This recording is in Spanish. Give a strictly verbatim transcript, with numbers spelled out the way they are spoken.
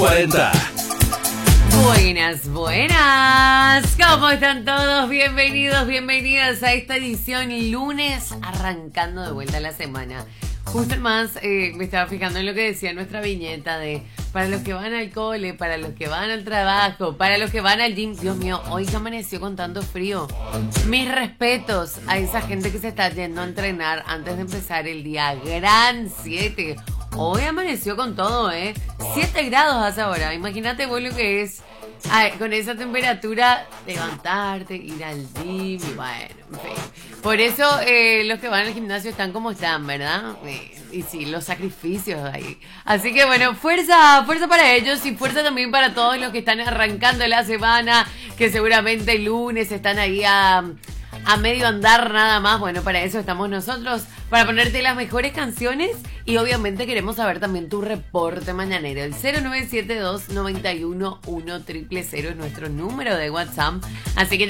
cuarenta. Buenas, buenas. ¿Cómo están todos? Bienvenidos, bienvenidas a esta edición lunes, arrancando de vuelta la semana. Justo más eh, me estaba fijando en lo que decía nuestra viñeta de para los que van al cole, para los que van al trabajo, para los que van al gym. Dios mío, hoy se amaneció con tanto frío. Mis respetos a esa gente que se está yendo a entrenar antes de empezar el día. Gran siete. Hoy amaneció con todo, ¿eh? siete grados hace ahora. Imagínate vos lo que es ay, con esa temperatura, levantarte, ir al gym y bueno, en fin. Por eso eh, los que van al gimnasio están como están, ¿verdad? Eh, y sí, los sacrificios ahí. Así que bueno, fuerza, fuerza para ellos y fuerza también para todos los que están arrancando la semana, que seguramente el lunes están ahí a... a medio andar nada más. Bueno, para eso estamos nosotros, para ponerte las mejores canciones y obviamente queremos saber también tu reporte mañanero. El cero nueve siete dos, nueve uno, uno cero cero cero es nuestro número de WhatsApp, así que